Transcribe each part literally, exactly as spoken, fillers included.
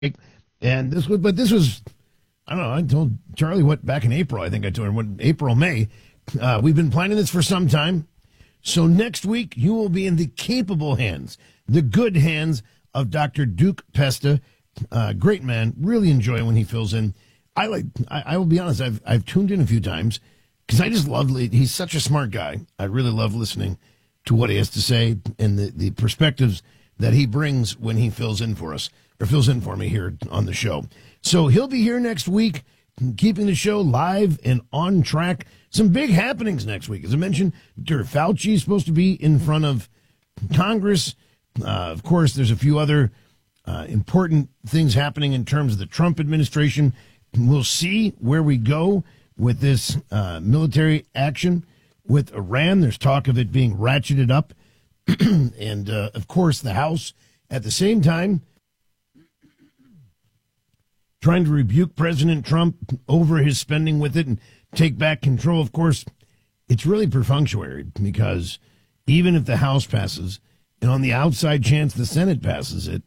And this was, but this was, I don't know, I told Charlie what back in April, I think I told him, what, April, May. Uh, we've been planning this for some time. So next week, you will be in the capable hands, the good hands of Doctor Duke Pesta. Uh, great man. Really enjoy when he fills in. I like, I, I will be honest, I've, I've tuned in a few times because I just love, he's such a smart guy. I really love listening to what he has to say and the, the perspectives that he brings when he fills in for us, or fills in for me here on the show. So he'll be here next week, keeping the show live and on track. Some big happenings next week. As I mentioned, Doctor Fauci is supposed to be in front of Congress. Uh, of course, there's a few other uh, important things happening in terms of the Trump administration. We'll see where we go with this uh, military action with Iran. There's talk of it being ratcheted up. and, uh, of course, the House at the same time trying to rebuke President Trump over his spending with it and take back control. Of course, it's really perfunctory because even if the House passes, and on the outside chance the Senate passes it,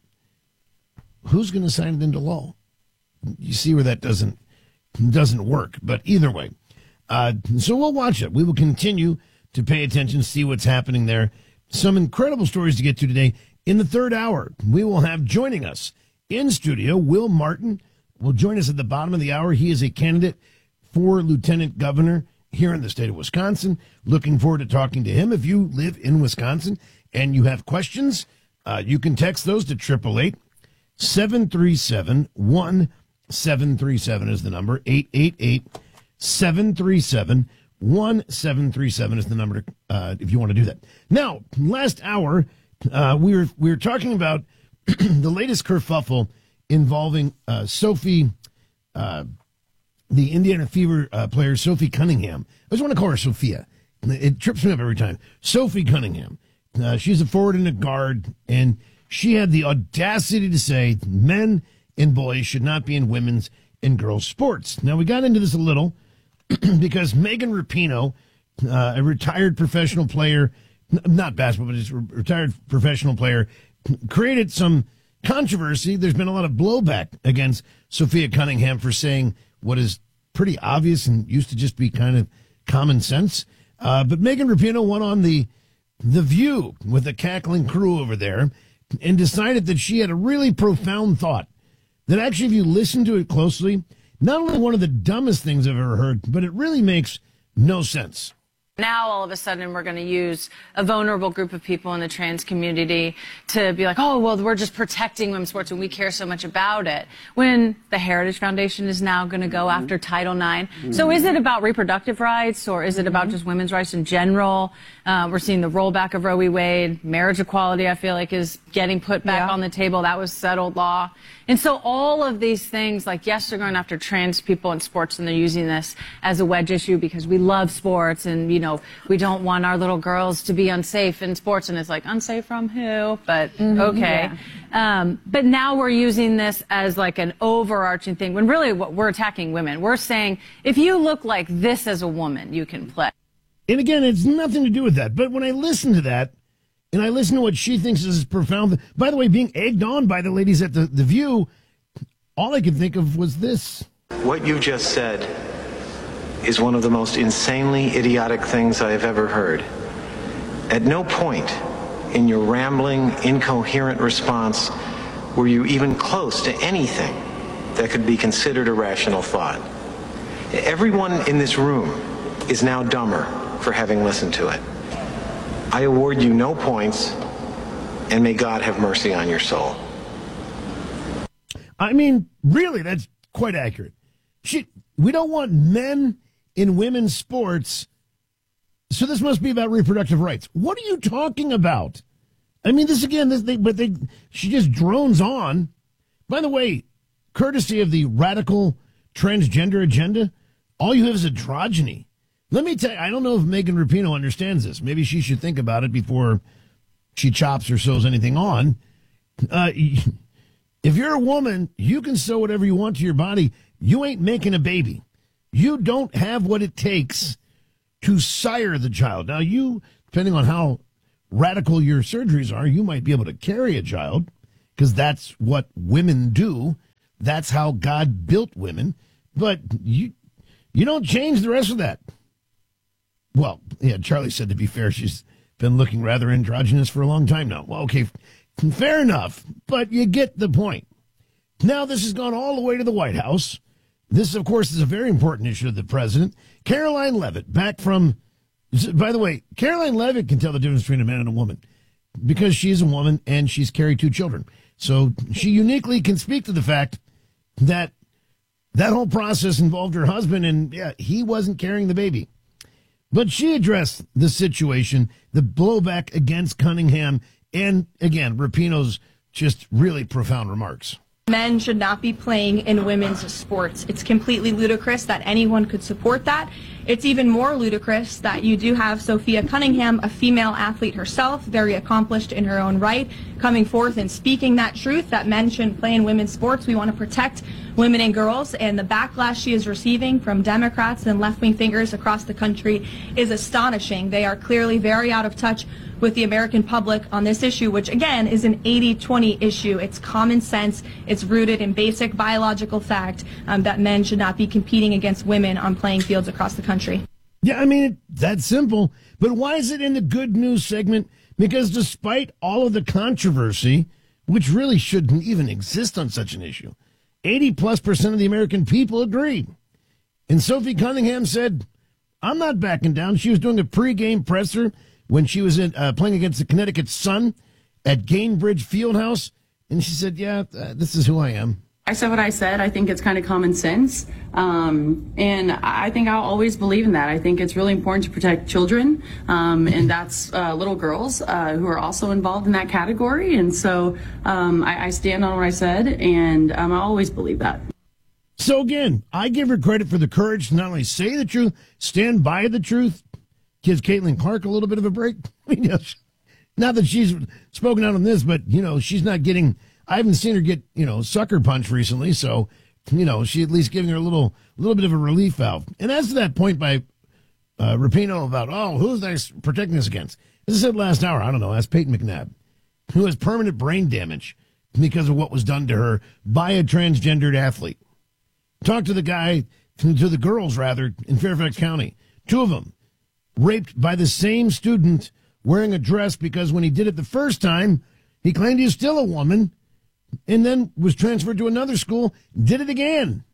who's going to sign it into law? You see where that doesn't doesn't work. But either way, uh, so we'll watch it. We will continue to pay attention, see what's happening there. Some incredible stories to get to today. In the third hour, we will have joining us in studio, Will Martin will join us at the bottom of the hour. He is a candidate for lieutenant governor here in the state of Wisconsin. Looking forward to talking to him. If you live in Wisconsin and you have questions, uh, you can text those to eight eight eight, seven three seven, one seven three seven is the number. eight eight eight, seven three seven, one seven three seven is the number to, uh, if you want to do that. Now, last hour, uh, we were we were talking about the latest kerfuffle involving uh, Sophie, uh, the Indiana Fever uh, player, Sophie Cunningham. I just want to call her Sophia. It trips me up every time. Sophie Cunningham. Uh, she's a forward and a guard, and she had the audacity to say men and boys should not be in women's and girls' sports. Now, we got into this a little because Megan Rapinoe, uh, a retired professional player, n- not basketball, but just a retired professional player, created some controversy. There's been a lot of blowback against Sophia Cunningham for saying what is pretty obvious and used to just be kind of common sense. Uh, but Megan Rapinoe went on the the View with the cackling crew over there and decided that she had a really profound thought that actually, if you listen to it closely, not only one of the dumbest things I've ever heard, but it really makes no sense. Now, all of a sudden, we're going to use a vulnerable group of people in the trans community to be like, oh, well, we're just protecting women's sports and we care so much about it, when the Heritage Foundation is now going to go mm-hmm. after Title nine. Mm-hmm. So is it about reproductive rights, or is it about just women's rights in general? Uh, we're seeing the rollback of Roe v. Wade. Marriage equality, I feel like, is getting put back yeah. on the table. That was settled law. And so all of these things, like, yes, they're going after trans people in sports, and they're using this as a wedge issue because we love sports and, you know, we don't want our little girls to be unsafe in sports. And it's like, unsafe from who? But mm-hmm, okay. Yeah. Um, but now we're using this as like an overarching thing, when really what we're attacking women. We're saying, if you look like this as a woman, you can play. And again, it's nothing to do with that. But when I listen to that, and I listen to what she thinks is profound. By the way, being egged on by the ladies at the, the View, all I could think of was this. What you just said is one of the most insanely idiotic things I have ever heard. At no point in your rambling, incoherent response were you even close to anything that could be considered a rational thought. Everyone in this room is now dumber for having listened to it. I award you no points, and may God have mercy on your soul. I mean, really, that's quite accurate. She, we don't want men in women's sports, so this must be about reproductive rights. What are you talking about? I mean, this again, this, they, but they, she just drones on. By the way, courtesy of the radical transgender agenda, all you have is androgyny. Let me tell you, I don't know if Megan Rapinoe understands this. Maybe she should think about it before she chops or sews anything on. Uh, if you're a woman, you can sew whatever you want to your body. You ain't making a baby. You don't have what it takes to sire the child. Now, you, depending on how radical your surgeries are, you might be able to carry a child, because that's what women do. that's how God built women. But you you don't change the rest of that. Well, yeah, Charlie said, to be fair, she's been looking rather androgynous for a long time now. Well, okay, fair enough, but you get the point. Now this has gone all the way to the White House. This, of course, is a very important issue to the president. Caroline Leavitt, back from, by the way, Caroline Leavitt can tell the difference between a man and a woman because she is a woman and she's carried two children. So she uniquely can speak to the fact that that whole process involved her husband, and yeah, he wasn't carrying the baby. But she addressed the situation, the blowback against Cunningham, and again, Rapinoe's just really profound remarks. Men should not be playing in women's sports. It's completely ludicrous that anyone could support that. It's even more ludicrous that you do have Sophia Cunningham, a female athlete herself, very accomplished in her own right, coming forth and speaking that truth that men shouldn't play in women's sports. We want to protect women and girls, and the backlash she is receiving from Democrats and left-wing figures across the country is astonishing. They are clearly very out of touch with the American public on this issue, which again is an eighty twenty issue. It's common sense. It's rooted in basic biological fact um, that men should not be competing against women on playing fields across the country. Yeah, I mean, that's simple. But why is it in the good news segment? Because despite all of the controversy, which really shouldn't even exist on such an issue, eighty plus percent of the American people agree. And Sophie Cunningham said, I'm not backing down. She was doing a pregame presser when she was in, uh, playing against the Connecticut Sun at Gainbridge Fieldhouse. And she said, yeah, uh, this is who I am. I said what I said. I think it's kind of common sense. Um, and I think I'll always believe in that. I think it's really important to protect children. Um, and that's uh, little girls uh, who are also involved in that category. And so um, I, I stand on what I said, and um, I always believe that. So again, I give her credit for the courage to not only say the truth, stand by the truth. Gives Caitlin Clark a little bit of a break. I mean, yes, not that she's spoken out on this, but, you know, she's not getting, I haven't seen her get, you know, sucker punch recently. So, you know, she at least giving her a little, little bit of a relief valve. And as to that point by uh, Rapinoe about, oh, who's they protecting us against? As I said last hour, I don't know, ask Peyton McNabb, who has permanent brain damage because of what was done to her by a transgendered athlete. Talk to the guy, to the girls, rather, in Fairfax County. Two of them raped by the same student wearing a dress because when he did it the first time, he claimed he was still a woman and then was transferred to another school, did it again.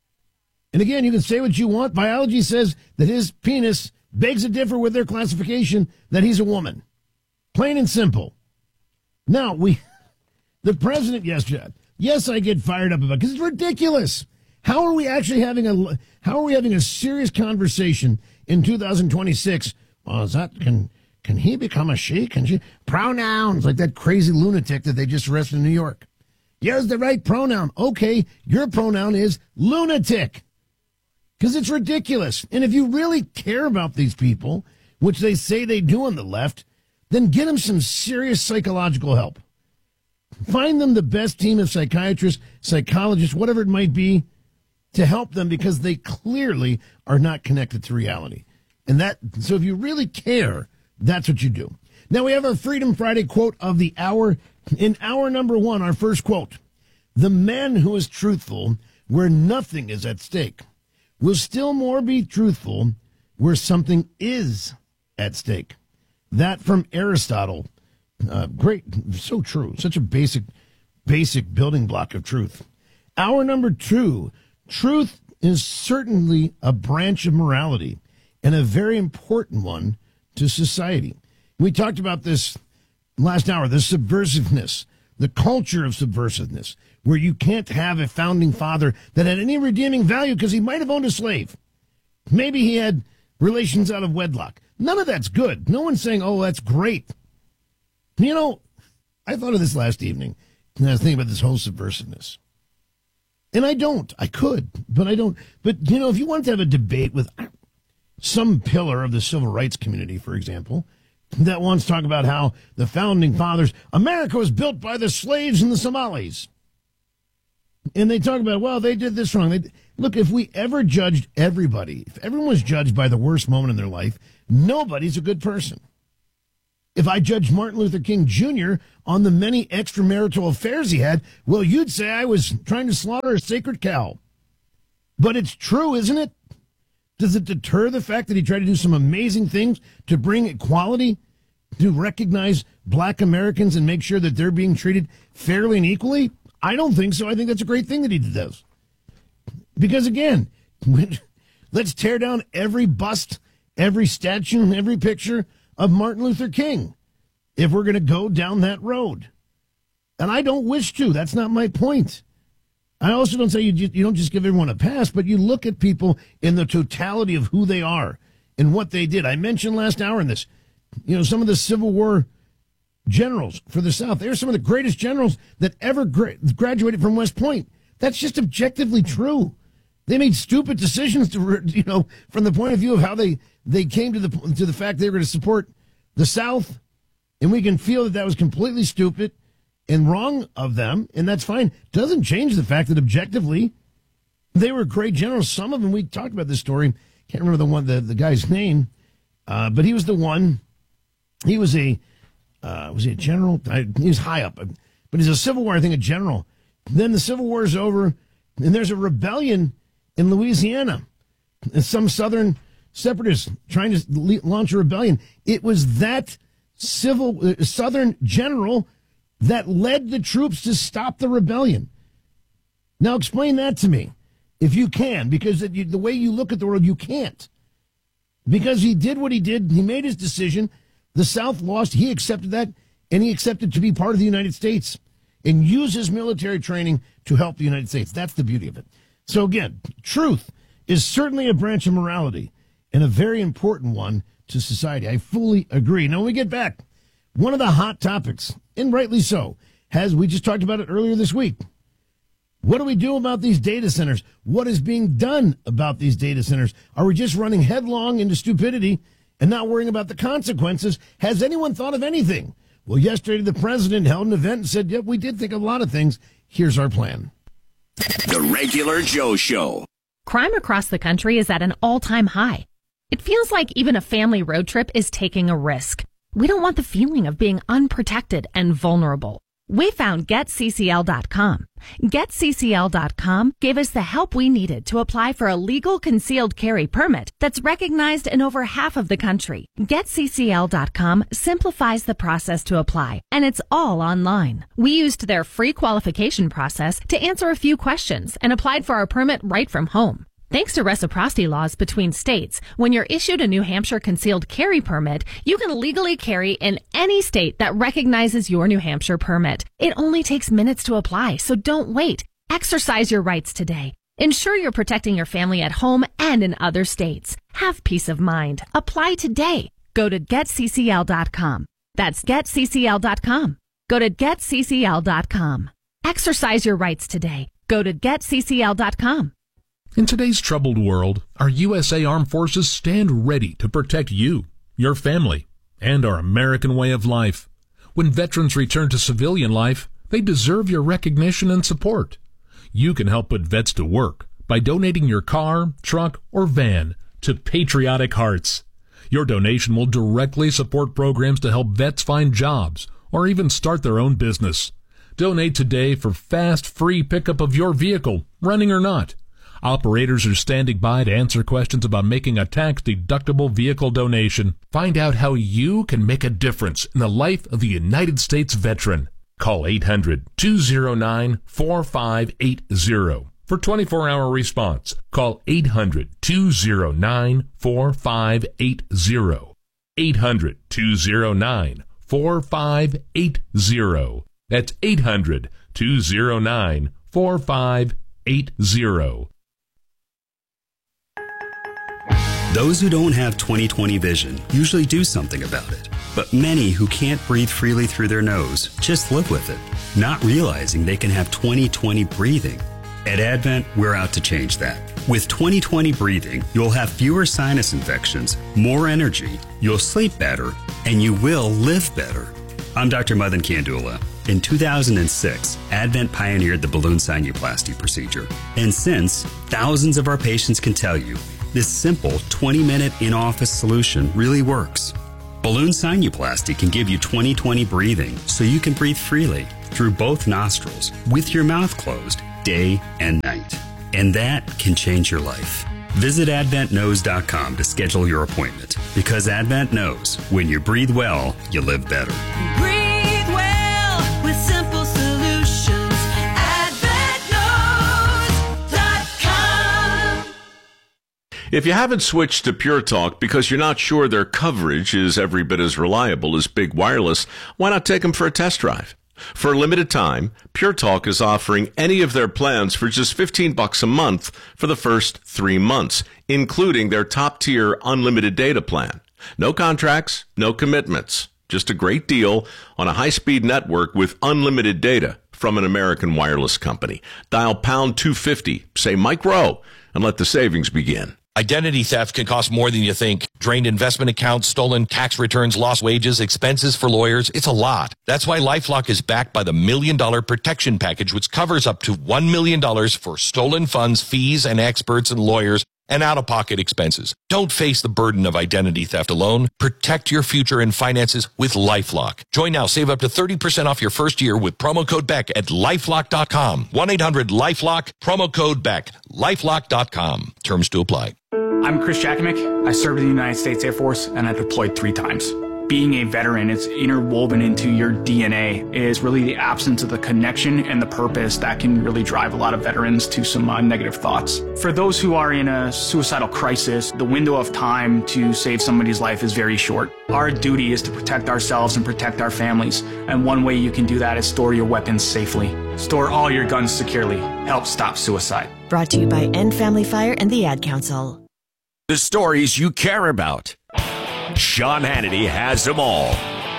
And again, you can say what you want. Biology says that his penis begs to differ with their classification that he's a woman. Plain and simple. Now, we, the president yesterday, yes, I get fired up about it because it's ridiculous. How are we actually having a, how are we having a serious conversation in two thousand twenty-six? Well, is that, can, can he become a she? Can she? Pronouns, like that crazy lunatic that they just arrested in New York. Use the right pronoun. Okay, your pronoun is lunatic. Because it's ridiculous. And if you really care about these people, which they say they do on the left, then get them some serious psychological help. Find them the best team of psychiatrists, psychologists, whatever it might be, to help them because they clearly are not connected to reality. And that, so if you really care, that's what you do. Now we have our Freedom Friday quote of the hour. In hour number one, our first quote: the man who is truthful where nothing is at stake will still more be truthful where something is at stake. That from Aristotle. Uh, great. So true. Such a basic, basic building block of truth. Hour number two. Truth is certainly a branch of morality and a very important one to society. We talked about this last hour, the subversiveness, the culture of subversiveness, where you can't have a founding father that had any redeeming value because he might have owned a slave. Maybe he had relations out of wedlock. None of that's good. No one's saying, oh, that's great. You know, I thought of this last evening, and I was thinking about this whole subversiveness. And I don't. I could, but I don't. But, you know, if you want to have a debate with some pillar of the civil rights community, for example, that wants to talk about how the founding fathers, America was built by the slaves and the Somalis. And they talk about, well, they did this wrong. They, look, if we ever judged everybody, if everyone was judged by the worst moment in their life, nobody's a good person. If I judged Martin Luther King Junior on the many extramarital affairs he had, well, you'd say I was trying to slaughter a sacred cow. But it's true, isn't it? Does it deter the fact that he tried to do some amazing things to bring equality, to recognize black Americans and make sure that they're being treated fairly and equally? I don't think so. I think that's a great thing that he did this. Because, again, let's tear down every bust, every statue, every picture of Martin Luther King if we're going to go down that road. And I don't wish to. That's not my point. I also don't say you, you don't just give everyone a pass, but you look at people in the totality of who they are and what they did. I mentioned last hour in this, you know, some of the Civil War generals for the South. They're some of the greatest generals that ever gra- graduated from West Point. That's just objectively true. They made stupid decisions to, you know, from the point of view of how they, they came to the to the fact they were going to support the South, and we can feel that that was completely stupid and wrong of them, and that's fine. Doesn't change the fact that objectively they were great generals. Some of them, we talked about this story. Can't remember the one the, the guy's name, uh, but he was the one. He was a uh, was he a general? I, he was high up, but he's a Civil War, I think, a general. Then the Civil War is over, and there's a rebellion in Louisiana, and some Southern separatists trying to le- launch a rebellion. It was that civil uh, Southern general that led the troops to stop the rebellion. Now explain that to me, if you can, because it, you, the way you look at the world, you can't. Because he did what he did, he made his decision, the South lost, he accepted that, and he accepted to be part of the United States and use his military training to help the United States. That's the beauty of it. So again, truth is certainly a branch of morality and a very important one to society. I fully agree. Now, when we get back, one of the hot topics, and rightly so, has, we just talked about it earlier this week. What do we do about these data centers? What is being done about these data centers? Are we just running headlong into stupidity and not worrying about the consequences? Has anyone thought of anything? Well, yesterday the president held an event and said, yep, we did think of a lot of things. Here's our plan. The Regular Joe Show. Crime across the country is at an all-time high. It feels like even a family road trip is taking a risk. We don't want the feeling of being unprotected and vulnerable. We found Get C C L dot com. Get C C L dot com gave us the help we needed to apply for a legal concealed carry permit that's recognized in over half of the country. Get C C L dot com simplifies the process to apply, and it's all online. We used their free qualification process to answer a few questions and applied for our permit right from home. Thanks to reciprocity laws between states, when you're issued a New Hampshire concealed carry permit, you can legally carry in any state that recognizes your New Hampshire permit. It only takes minutes to apply, so don't wait. Exercise your rights today. Ensure you're protecting your family at home and in other states. Have peace of mind. Apply today. Go to Get C C L dot com. That's Get C C L dot com. Go to Get C C L dot com. Exercise your rights today. Go to Get C C L dot com. In today's troubled world, our U S A Armed Forces stand ready to protect you, your family, and our American way of life. When veterans return to civilian life, they deserve your recognition and support. You can help put vets to work by donating your car, truck, or van to Patriotic Hearts. Your donation will directly support programs to help vets find jobs or even start their own business. Donate today for fast, free pickup of your vehicle, running or not. Operators are standing by to answer questions about making a tax-deductible vehicle donation. Find out how you can make a difference in the life of the United States veteran. Call eight hundred, two oh nine, four five eight oh for twenty-four hour response. Call eight hundred, two oh nine, four five eight oh. eight hundred, two oh nine, four five eight oh. That's eight hundred, two oh nine, four five eight oh. Those who don't have twenty twenty vision usually do something about it. But many who can't breathe freely through their nose just live with it, not realizing they can have twenty twenty breathing. At Advent, we're out to change that. With twenty twenty breathing, you'll have fewer sinus infections, more energy, you'll sleep better, and you will live better. I'm Doctor Madan Kandula. In two thousand six, Advent pioneered the balloon sinuplasty procedure. And since, thousands of our patients can tell you, this simple twenty minute in-office solution really works. Balloon sinuplasty can give you twenty twenty breathing so you can breathe freely through both nostrils with your mouth closed day and night. And that can change your life. Visit advent nose dot com to schedule your appointment, because Advent knows when you breathe well, you live better. Breathe well with simple solutions. advent nose dot com. If you haven't switched to Pure Talk because you're not sure their coverage is every bit as reliable as Big Wireless, why not take them for a test drive? For a limited time, Pure Talk is offering any of their plans for just fifteen bucks a month for the first three months, including their top-tier unlimited data plan. No contracts, no commitments. Just a great deal on a high-speed network with unlimited data from an American wireless company. Dial pound two fifty, say Mike Rowe, and let the savings begin. Identity theft can cost more than you think. Drained investment accounts, stolen tax returns, lost wages, expenses for lawyers. It's a lot. That's why LifeLock is backed by the Million Dollar Protection Package, which covers up to one million dollars for stolen funds, fees, and experts and lawyers, and out-of-pocket expenses. Don't face the burden of identity theft alone. Protect your future and finances with LifeLock. Join now. Save up to thirty percent off your first year with promo code Beck at lifelock dot com. one eight hundred lifelock, promo code Beck, lifelock dot com. Terms to apply. I'm Chris Jakimick. I served in the United States Air Force, and I deployed three times. Being a veteran, it's interwoven into your D N A, is really the absence of the connection and the purpose that can really drive a lot of veterans to some uh, negative thoughts. For those who are in a suicidal crisis, the window of time to save somebody's life is very short. Our duty is to protect ourselves and protect our families, and one way you can do that is store your weapons safely. Store all your guns securely. Help stop suicide. Brought to you by End Family Fire and the Ad Council. The stories you care about. Sean Hannity has them all.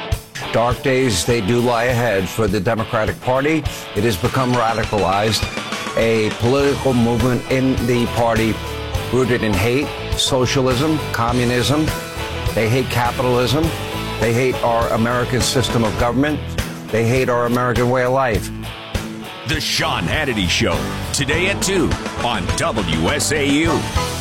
Dark days, they do lie ahead for the Democratic Party. It has become radicalized, a political movement in the party rooted in hate, socialism, communism. They hate capitalism. They hate our American system of government. They hate our American way of life. The Sean Hannity Show, today at two on W S A U.